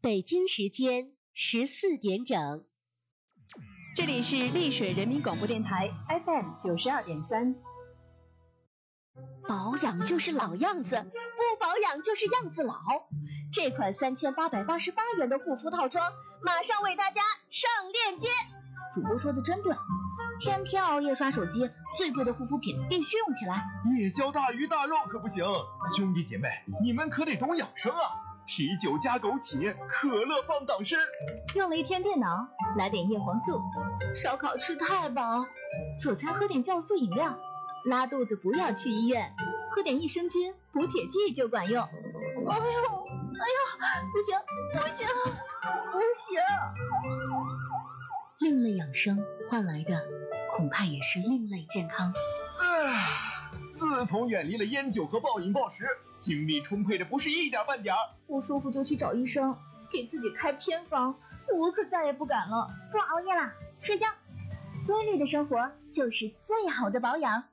北京时间14点整。 这里是丽水人民广播电台 FM 92.3。 保养就是老样子，不保养就是样子老。这款3888元的护肤套装，马上为大家上链接。主播说的真对，天天熬夜刷手机，最贵的护肤品必须用起来。 夜宵大鱼大肉可不行，兄弟姐妹，你们可得懂养生啊！啤酒加枸杞，可乐放党参。 用了一天电脑，来点叶黄素。烧烤吃太饱，早餐喝点酵素饮料。拉肚子不要去医院，喝点益生菌补铁剂就管用。哎呦，不行！另类养生换来的恐怕也是另类健康。 自从远离了烟酒和暴饮暴食，精力充沛的不是一点半点儿。 不舒服就去找医生，给自己开偏方，我可再也不敢了。不熬夜了，睡觉。规律的生活就是最好的保养。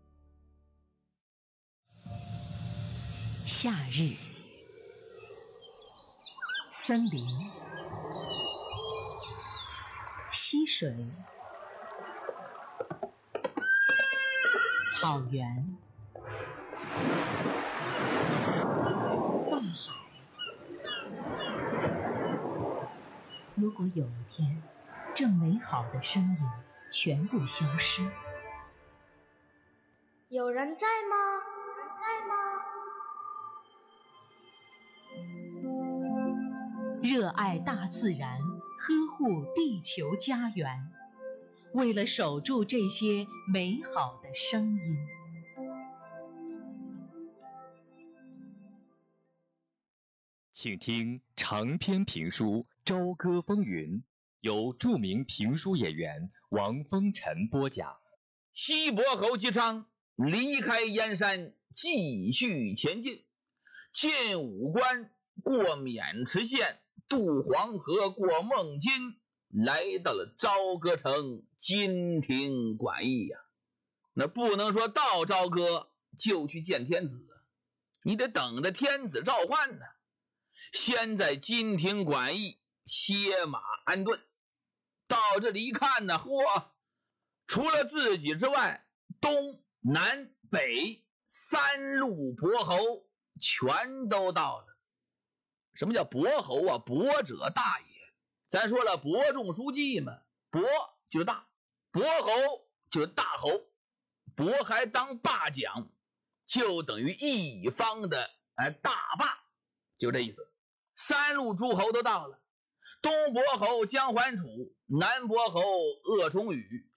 夏日，森林，溪水，草原，大海。如果有一天，这美好的声音全部消失， 有人在吗？ 热爱大自然，呵护地球家园，为了守住这些美好的声音。 请听长篇评书《朝歌风云》，由著名评书演员王风尘播讲。 西伯侯姬昌离开燕山，继续前进，进武关，过渑池县，渡黄河，过孟津，来到了朝歌城金庭馆驿呀。那不能说到朝歌就去见天子，你得等着天子召唤呢。先在金庭馆驿歇马安顿。到这里一看呢，嚯，除了自己之外，东南北三路伯侯全都到了。什么叫伯侯啊？伯者大也。咱说了，伯仲叔季嘛，伯就是大，伯侯就是大侯，伯还当霸讲，就等于一方的大霸，就这意思。三路诸侯都到了，东伯侯姜桓楚，南伯侯鄂崇宇，